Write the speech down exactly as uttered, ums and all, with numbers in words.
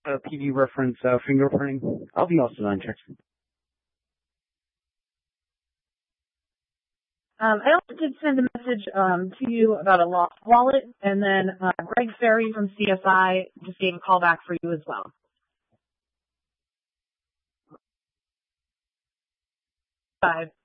uh, P D reference uh, fingerprinting. I'll be also on check. Um, I also did send a message um, to you about a lost wallet, and then uh, Greg Ferry from C S I just gave a call back for you as well. Five.